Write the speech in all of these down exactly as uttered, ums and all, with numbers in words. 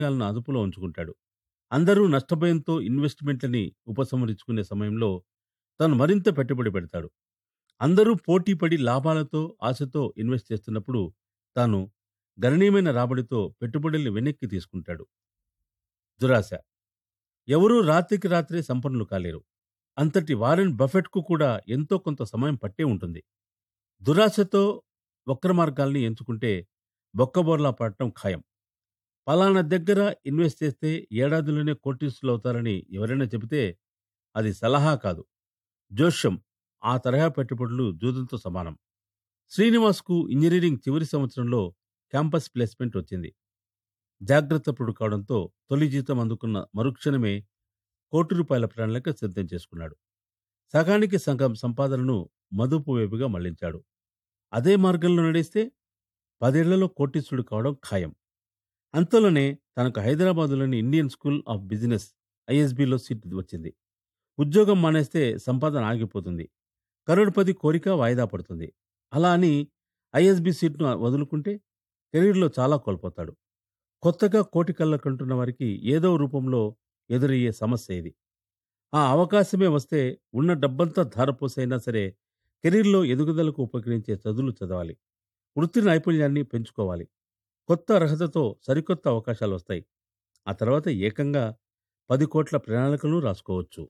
లను అదుపులో ఉంచుకుంటాడు. అందరూ నష్టభయంతో ఇన్వెస్ట్‌మెంట్‌లని ఉపసంహరించుకునే సమయంలో తను మరింత పెట్టుబడి పెడతాడు. అందరూ పోటీ పడి లాభాలతో, ఆశతో ఇన్వెస్ట్ చేస్తున్నప్పుడు తాను గణనీయమైన రాబడితో పెట్టుబడుల్ని వెనక్కి తీసుకుంటాడు. దురాశ. ఎవరూ రాత్రికి రాత్రే సంపన్నులు కాలేరు. అంతటి వారెన్ బఫెట్‌కు కూడా ఎంతో కొంత సమయం పట్టే ఉంటుంది. దురాశతో వక్ర మార్గాల్ని ఎంచుకుంటే బొక్కబోర్లా పడటం ఖాయం. పలానా దగ్గర ఇన్వెస్ట్ చేస్తే ఏడాదిలోనే కోటీశ్వరులవుతారని ఎవరైనా చెబితే అది సలహా కాదు, జోష్యం. ఆ తరహా పెట్టుబడులు జూదంతో సమానం. శ్రీనివాస్‌కు ఇంజినీరింగ్ చివరి సంవత్సరంలో క్యాంపస్ ప్లేస్‌మెంట్ వచ్చింది. జాగ్రత్త పరుడు కావడంతో తొలి జీతం అందుకున్న మరుక్షణమే కోటి రూపాయల ప్రణాళిక సిద్ధం చేసుకున్నాడు. సగానికి సగం సంపాదనను మదుపు వైపుగా మళ్లించాడు. అదే మార్గంలో నడిస్తే పదేళ్లలో కోటీశ్వరుడు కావడం ఖాయం. అంతలోనే తనకు హైదరాబాదులోని Indian school of business ఐఎస్బిలో seat వచ్చింది. ఉద్యోగం మానేస్తే సంపాదన ఆగిపోతుంది. కరోడ్పతి కోరిక వాయిదా పడుతుంది. అలా అని ఐఎస్బి సీట్ను వదులుకుంటే కెరీర్లో చాలా కోల్పోతాడు. కొత్తగా కోటి కళ్ళకంటున్న వారికి ఏదో రూపంలో ఎదురయ్యే సమస్య ఇది. ఆ అవకాశమే వస్తే ఉన్న డబ్బంతా ధారపోసైనా సరే కెరీర్లో ఎదుగుదలకు ఉపకరించే చదువులు చదవాలి. వృత్తి నైపుణ్యాన్ని పెంచుకోవాలి. కొత్త అర్హతతో సరికొత్త అవకాశాలు వస్తాయి. ఆ తర్వాత ఏకంగా పది కోట్ల ప్రణాళికలను రాసుకోవచ్చు.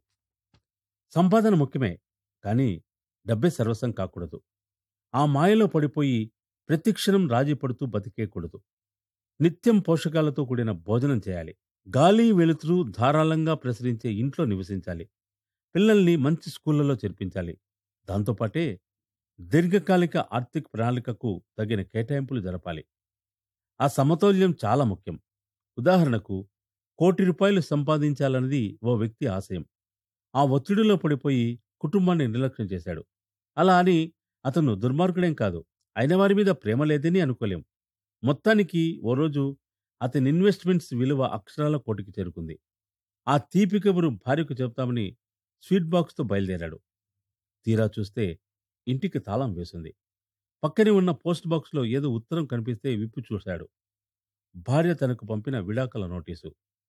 సంపాదన ముఖ్యమే, కానీ డబ్బే సర్వస్వం కాకూడదు. ఆ మాయలో పడిపోయి ప్రతిక్షణం రాజీ పడుతూ బతికేయకూడదు. నిత్యం పోషకాలతో కూడిన భోజనం చేయాలి. గాలి వెలుతురు ధారాళంగా ప్రసరించే ఇంట్లో నివసించాలి. పిల్లల్ని మంచి స్కూళ్లలో చేర్పించాలి. దాంతోపాటే దీర్ఘకాలిక ఆర్థిక ప్రణాళికకు తగిన కేటాయింపులు జరపాలి. ఆ సమతౌల్యం చాలా ముఖ్యం. ఉదాహరణకు కోటి రూపాయలు సంపాదించాలన్నది ఓ వ్యక్తి ఆశయం. ఆ ఒత్తిడిలో పడిపోయి కుటుంబాన్ని నిర్లక్ష్యం చేశాడు. అలా అని అతను దుర్మార్గుడేం కాదు. అయిన వారి మీద ప్రేమ లేదని అనుకోలేం. మొత్తానికి ఓ రోజు అతని ఇన్వెస్ట్మెంట్స్ విలువ అక్షరాల కోటికి చేరుకుంది. ఆ తీపి కబురు భార్యకు చెప్తామని స్వీట్ బాక్స్తో బయలుదేరాడు. తీరా చూస్తే ఇంటికి తాళం వేసింది. పక్కనే ఉన్న పోస్ట్ బాక్స్లో ఏదో ఉత్తరం కనిపిస్తే విప్పి చూశాడు. భార్య తనకు పంపిన విడాకుల నోటీసు.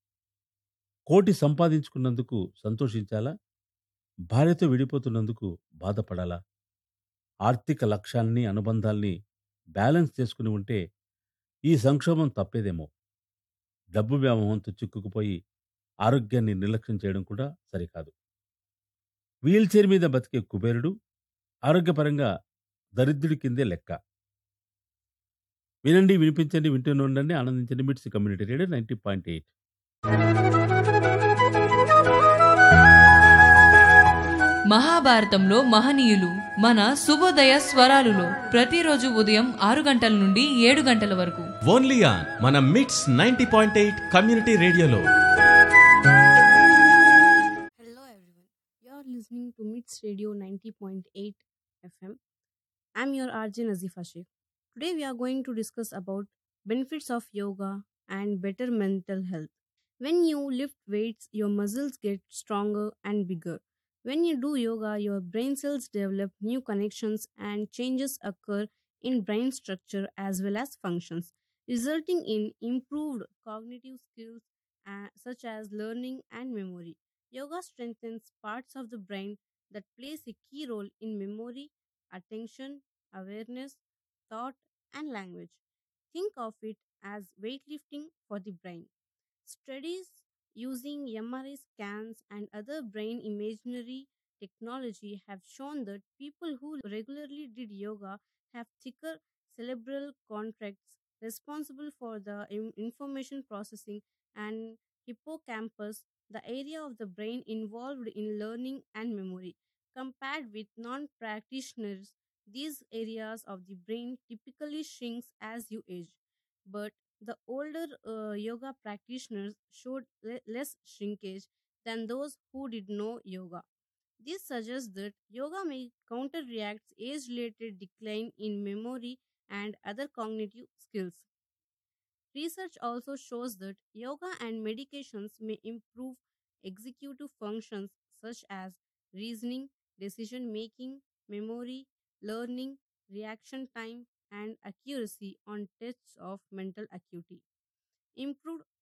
కోటి సంపాదించుకున్నందుకు సంతోషించాలా? భార్యతో విడిపోతున్నందుకు బాధపడాలా? ఆర్థిక లక్ష్యాల్ని, అనుబంధాల్ని బ్యాలెన్స్ చేసుకుని ఉంటే ఈ సంక్షోభం తప్పేదేమో. డబ్బు వ్యామోహంతో చిక్కుకుపోయి ఆరోగ్యాన్ని నిర్లక్ష్యం చేయడం కూడా సరికాదు. వీల్ చైర్ మీద బతికే కుబేరుడు ఆరోగ్యపరంగా దరిద్రుడి కిందే లెక్క. వినండి, వినిపించండి, వింటూనే ఉండండి, ఆనందించండి. మిట్స్ community radio ninety point eight. మహాభారతంలో మహనీయులు మన శుభోదయ స్వరాలులో ప్రతిరోజు ఉదయం ఆరు గంటల నుండి ఏడు గంటల వరకు ఓన్లీ ఆన్ మన మిట్స్ నైంటీ పాయింట్ ఎయిట్ కమ్యూనిటీ రేడియోలో. Hello everyone. You are listening to MITS Radio ninety point eight F M. I'm your R J Nazifa Sheikh. Today we are going to discuss about benefits of yoga and better mental health. When you lift weights, your muscles get stronger and bigger. When you do yoga, your brain cells develop new connections and changes occur in brain structure as well as functions, resulting in improved cognitive skills uh, such as learning and memory. Yoga strengthens parts of the brain that plays a key role in memory, attention, awareness, thought, and language. Think of it as weightlifting for the brain. Studies using M R I scans and other brain imagery technology have shown that people who regularly did yoga have thicker cerebral contracts responsible for the in- information processing and hippocampus, the area of the brain involved in learning and memory. Compared with non practitioners, these areas of the brain typically shrinks as you age. But the older uh, yoga practitioners showed le- less shrinkage than those who did no yoga. This suggests that yoga may counteract age related decline in memory and other cognitive skills. Research also shows that yoga and medications may improve executive functions such as reasoning, decision making, memory, learning, reaction time, and accuracy on tests of mental acuity. Improved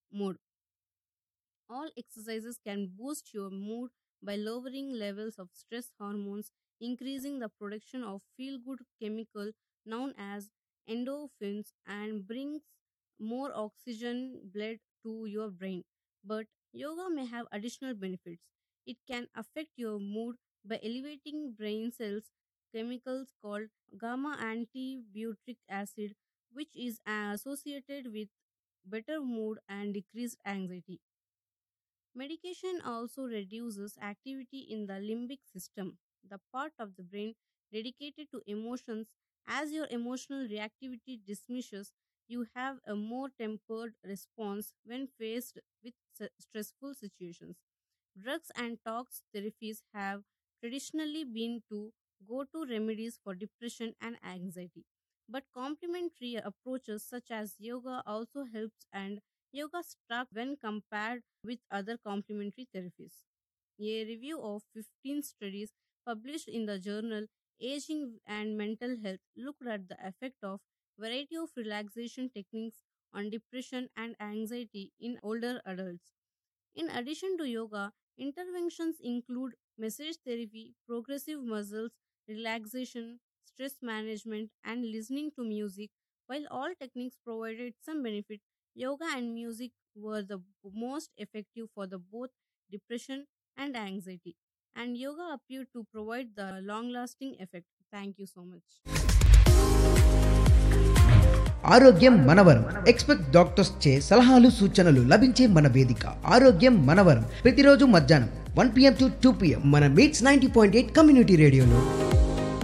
mood. All exercises can boost your mood by lowering levels of stress hormones, increasing the production of feel good chemical known as endorphins, and brings more oxygen blood to your brain. But yoga may have additional benefits. It can affect your mood by elevating brain cells chemicals called gamma antibutyric acid, which is uh, associated with better mood and decreased anxiety. Medication also reduces activity in the limbic system, the part of the brain dedicated to emotions. As your emotional reactivity diminishes, you have a more tempered response when faced with s- stressful situations. Drugs and talk therapies have traditionally been to go to remedies for depression and anxiety. But complementary approaches such as yoga also helps, and yoga struck when compared with other complementary therapies. A review of fifteen studies published in the journal Aging and Mental Health looked at the effect of variety of relaxation techniques on depression and anxiety in older adults. In addition to yoga, interventions include massage therapy, progressive muscles, relaxation, stress management, and listening to music. While all techniques provided some benefit, yoga and music were the most effective for the both depression and anxiety. And yoga appeared to provide the long lasting effect. Thank you so much. ఆరోగ్యం మనవరం expect doctors చే సలహాలు సూచనలు లభించే మన వేదిక ఆరోగ్యం మనవరం ప్రతిరోజు మధ్యాహ్నం one PM to two PM మన meets ninety point eight community రేడియోలో